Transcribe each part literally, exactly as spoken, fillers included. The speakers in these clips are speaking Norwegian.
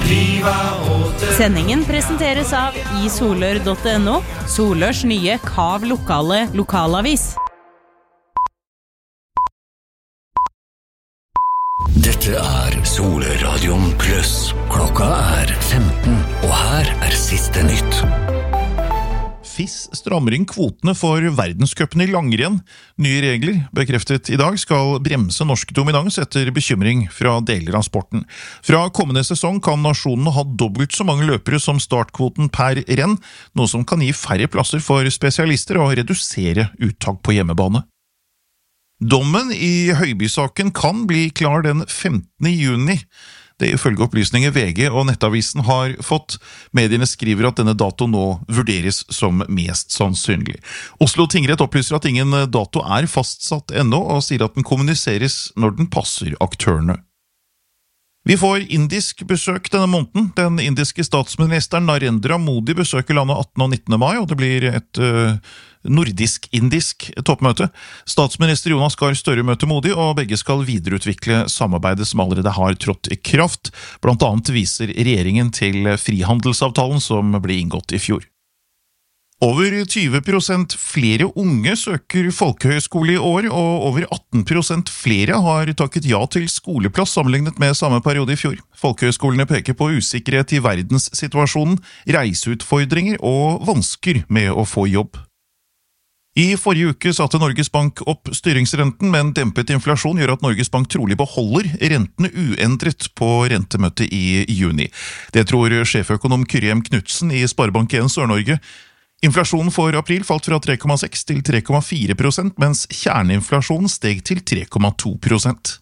Sendingen presenteres av i solør punktum no, Solørs nye Kav lokale lokalavis. Dette er Solørradioen Plus. Klokka er femten, og her er siste nytt. F I S strammer inn kvotene for verdenscupen i langrenn. Nye regler, bekreftet i dag, skal bremse norsk dominans etter bekymring fra deler av sporten. Fra kommende sesong kan nasjonene ha dobbelt så mange løpere som startkvoten per renn, noe som kan gi færre plasser for spesialister og redusere uttak på hjemmebane. Dommen i Høiby-saken kan bli klar den femtende juni. Det ifølge opplysninger V G og Nettavisen har fått. Mediene skriver at denne datoen nå vurderes som mest sannsynlig. Oslo tingrett opplyser at ingen dato er fastsatt ennå, og sier at den kommuniseres når den passer aktørene. Vi får indisk besøk denne måneden. Den indiske statsministeren Narendra Modi besøker landet attende og nittende mai, og det blir et uh, nordisk-indisk toppmøte. Statsminister Jonas Gahr Støre møter Modi, og begge skal videreutvikle samarbeidet som allerede har trådt i kraft. Blant annet viser regjeringen til frihandelsavtalen som ble inngått i fjor. Over tyve prosent flere unge søker folkehøyskole i år, og over atten prosent flere har takket ja til skoleplass sammenlignet med samme periode i fjor. Folkehøyskolene peker på usikkerhet i verdenssituasjonen, reiseutfordringer og vansker med å få jobb. I forrige uke satte Norges Bank opp styringsrenten, men dempet inflasjon gjør at Norges Bank trolig beholder rentene uendret på rentemøtet i juni. Det tror sjeføkonom Kyrjem Knudsen i Sparebank en Sør-Norge. Inflasjonen for april falt fra tre komma seks til tre komma fire prosent, mens kjerneinflasjonen steg til tre komma to prosent.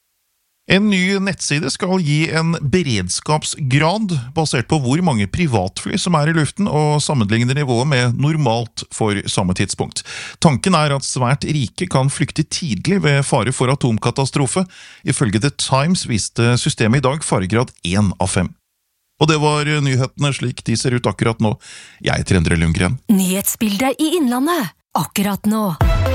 En ny nettside skal gi en beredskapsgrad basert på hvor mange privatfly som er i luften, og sammenligner nivået med normalt for samme tidspunkt. Tanken er at svært rike kan flykte tidlig ved fare for atomkatastrofe. Ifølge The Times viste systemet i dag faregrad én av fem. Og det var nyhetene slik de ser ut akkurat nå. Jeg heter Endre Lundgren. Nyhetsbildet i Innlandet, akkurat nå.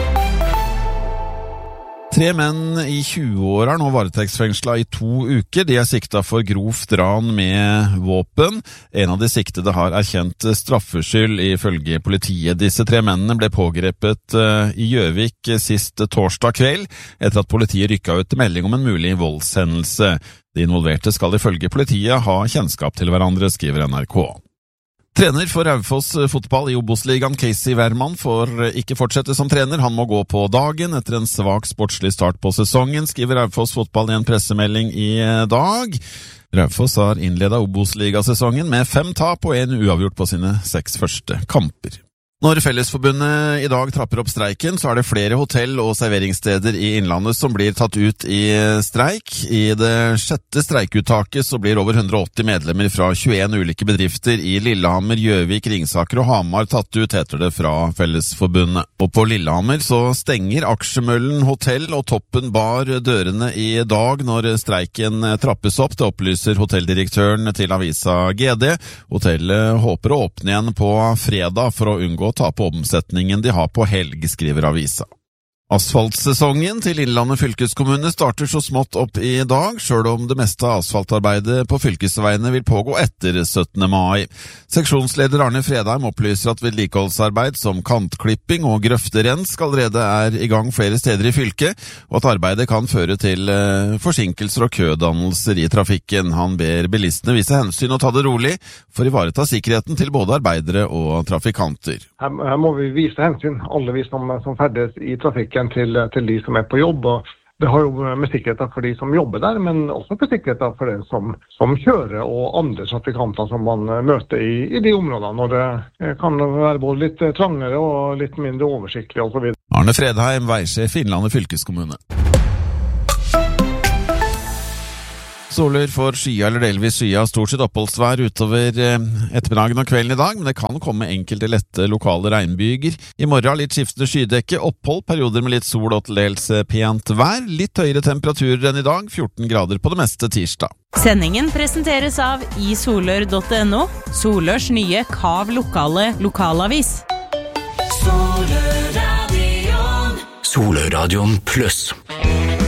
Tre menn i tjue-åra er nå varetektsfengsla i to uker. De er sikta for grovt ran med våpen. En av de siktede har erkjent straffskyld ifølge politiet. Disse tre mennene ble pågrepet i Gjøvik sist torsdag kveld, etter at politiet rykka ut melding om en mulig voldshendelse. De involverte skal ifølge politiet ha kjennskap til hverandre, skriver N R K. Trener for Raufoss fotball i Obos-ligaen, Casey Wermann, får ikke fortsette som trener. Han må gå på dagen etter en svak sportslig start på sesongen, skriver Raufoss fotball i en pressemelding i dag. Raufoss har innledet Obos-ligasesongen med fem tap og en uavgjort på sine seks første kamper. Når Fellesforbundet i dag trapper opp streiken, så er det flere hotell- og serveringssteder i Innlandet som blir tatt ut i streik. I det sjette streikuttaket så blir over hundre og åtti medlemmer fra tjueen ulike bedrifter i Lillehammer, Gjøvik, Ringsaker og Hamar tatt ut, heter det fra Fellesforbundet. Og på Lillehammer så stenger Aksjemøllen hotell og Toppen bar dørene i dag når streiken trappes opp. Det opplyser hotelldirektøren til avisa G D. Hotellet håper å åpne igjen på fredag for å unngå ta på omsetningen de har på helg, skriver avisa. Asfaltsesongen til Innlandet fylkeskommune starter så smått opp i dag, selv om det meste av asfaltarbeidet på fylkesveiene vil pågå etter syttende mai. Seksjonsleder Arne Fredheim opplyser at vedlikeholdsarbeid som kantklipping og grøfterens allerede er i gang flere steder i fylket, og at arbeidet kan føre til eh, forsinkelser og kødannelser i trafikken. Han ber bilistene vise hensyn og ta det rolig for å ivareta sikkerheten til både arbeidere og trafikanter. Her, her må vi vise hensyn, alle vi som, som ferdes i trafikken, Til, til de som er på jobb, og det har jo med sikkerheten for de som jobber der, men også for sikkerheten for den som, som kjører og andre trafikanter som man møter i, i de områdene, når det kan være både litt trangere og litt mindre oversiktlig og så videre. Arne Fredheim, veisjef i Innlandet fylkeskommune. Soler for skya eller delvis skya, stort sett oppholdsvær utover ettermiddagen og kvelden i dag, men det kan komme enkelte lette lokale regnbyger. I morgen litt skiftende skydekke, opphold, perioder med litt sol og til dels pent vær, litt høyere temperaturer enn i dag, fjorten grader på det meste tirsdag. Sendingen presenteres av i solør punktum no, Solørs nye Kav lokale lokalavis. Solørradioen Plus.